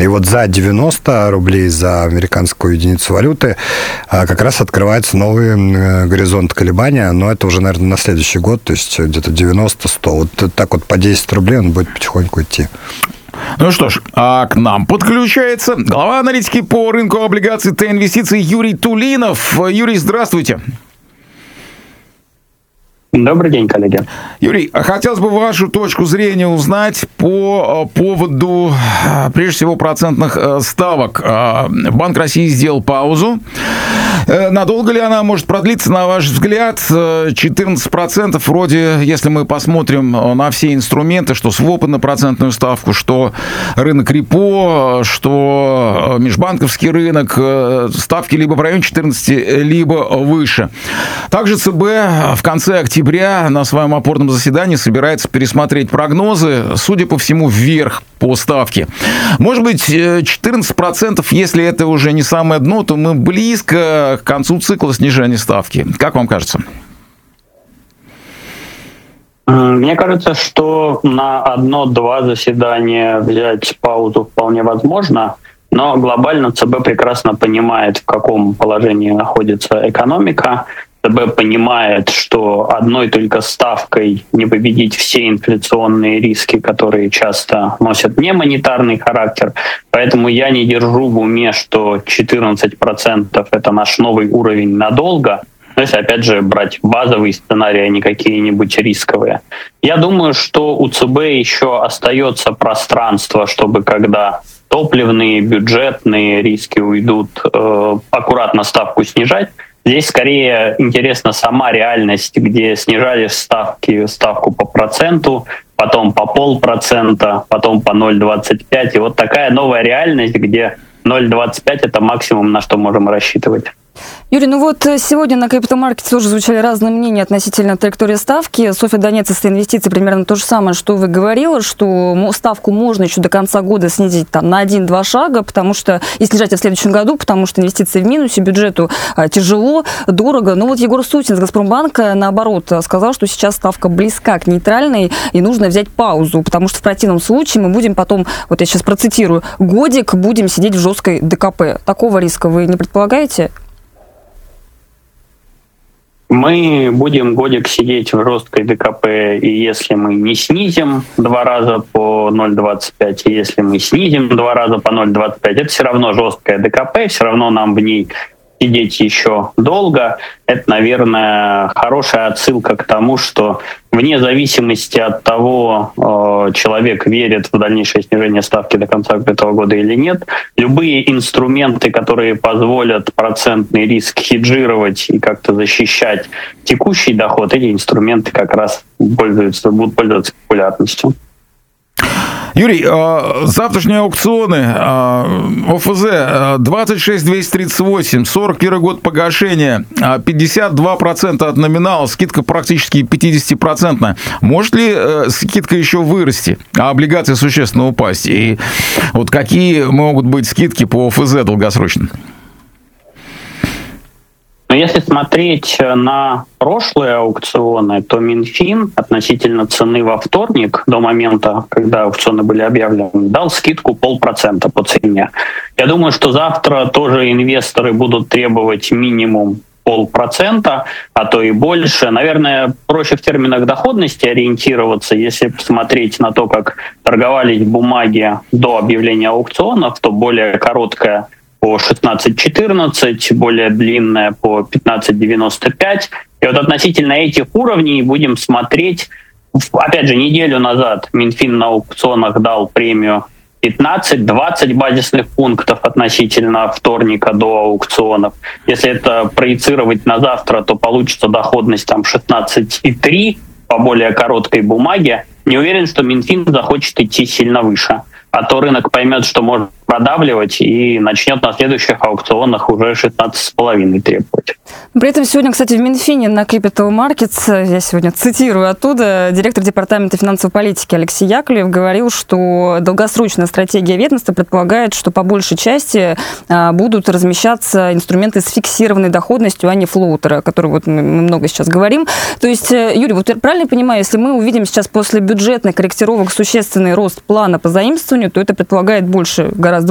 И вот за 90 рублей за американскую единицу валюты как раз открывается новый горизонт колебания, но это уже, наверное, на следующий год, то есть где-то 90-100. Вот так вот по 10 рублей он будет потихоньку идти. Ну что ж, а к нам подключается глава аналитики по рынку облигаций Т-инвестиций Юрий Тулинов. Юрий, здравствуйте. Добрый день, коллеги. Юрий, хотелось бы вашу точку зрения узнать по поводу, прежде всего, процентных ставок. Банк России сделал паузу. Надолго ли она может продлиться, на ваш взгляд? 14% вроде, если мы посмотрим на все инструменты, что свопы на процентную ставку, что рынок репо, что межбанковский рынок, ставки либо в районе 14, либо выше. Также ЦБ в конце октября на своем опорном заседании собирается пересмотреть прогнозы, судя по всему, вверх по ставке. Может быть, 14%, если это уже не самое дно, то мы близко к концу цикла снижения ставки. Как вам кажется? Мне кажется, что на 1-2 заседания взять паузу вполне возможно, но глобально ЦБ прекрасно понимает, в каком положении находится экономика. ЦБ понимает, что одной только ставкой не победить все инфляционные риски, которые часто носят немонетарный характер. Поэтому я не держу в уме, что 14% — это наш новый уровень надолго. Но если, опять же, брать базовые сценарии, а не какие-нибудь рисковые. Я думаю, что у ЦБ еще остается пространство, чтобы когда топливные, бюджетные риски уйдут, аккуратно ставку снижать. Здесь скорее интересна сама реальность, где снижали ставку по проценту, потом по 0,5%, потом по 0,25%. И вот такая новая реальность, где 0,25 — это максимум, на что можем рассчитывать. Юрий, ну вот сегодня на Capital Markets тоже звучали разные мнения относительно траектории ставки. Софья Донец из Т-инвестиций примерно то же самое, что вы говорила, что ставку можно еще до конца года снизить там, на 1-2 шага, потому что, и снижать в следующем году, потому что инвестиции в минусе, бюджету тяжело, дорого. Но вот Егор Сутин из Газпромбанка, наоборот, сказал, что сейчас ставка близка к нейтральной и нужно взять паузу, потому что в противном случае мы будем потом, вот я сейчас процитирую, годик будем сидеть в жесткой ДКП. Такого риска вы не предполагаете? Мы будем годик сидеть в жесткой ДКП, и если мы не снизим 2 раза по 0,25, и если мы снизим 2 раза по 0,25, это все равно жесткая ДКП, все равно нам в ней сидеть еще долго. Это, наверное, хорошая отсылка к тому, что вне зависимости от того, человек верит в дальнейшее снижение ставки до конца этого года или нет, любые инструменты, которые позволят процентный риск хеджировать и как-то защищать текущий доход, эти инструменты как раз будут пользоваться популярностью. Юрий, завтрашние аукционы ОФЗ 26238, 41 год погашения, 52% от номинала, скидка практически 50%. Может ли скидка еще вырасти, а облигации существенно упасть? И вот какие могут быть скидки по ОФЗ долгосрочно? Но если смотреть на прошлые аукционы, то Минфин относительно цены во вторник, до момента, когда аукционы были объявлены, дал скидку 0,5% по цене. Я думаю, что завтра тоже инвесторы будут требовать минимум 0,5%, а то и больше. Наверное, проще в терминах доходности ориентироваться. Если посмотреть на то, как торговались бумаги до объявления аукционов, то более короткая по 16.14, более длинная по 15.95. И вот относительно этих уровней будем смотреть. Опять же, неделю назад Минфин на аукционах дал премию 15-20 базисных пунктов относительно вторника до аукционов. Если это проецировать на завтра, то получится доходность там 16,3 по более короткой бумаге. Не уверен, что Минфин захочет идти сильно выше. А то рынок поймет, что может продавливать, и начнет на следующих аукционах уже 16,5 требовать. При этом сегодня, кстати, в Минфине на Capital Markets, я сегодня цитирую оттуда, директор департамента финансовой политики Алексей Яковлев говорил, что долгосрочная стратегия ведомства предполагает, что по большей части будут размещаться инструменты с фиксированной доходностью, а не флоутеры, о которых вот мы много сейчас говорим. То есть, Юрий, вот правильно я понимаю, если мы увидим сейчас после бюджетных корректировок существенный рост плана по заимствованию, то это предполагает гораздо